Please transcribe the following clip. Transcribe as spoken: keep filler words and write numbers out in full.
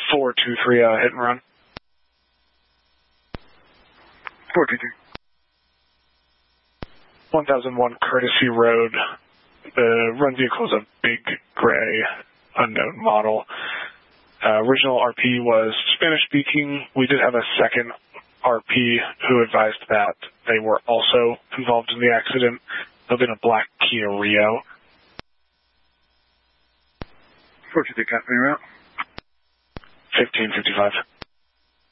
four two three, uh, hit and run. four two three. one thousand one Courtesy Road. The run vehicle is a big gray unknown model. Uh, original R P was Spanish-speaking. We did have a second R P who advised that they were also involved in the accident. They've been a black Kia Rio. four two three, company route. fifteen fifty-five.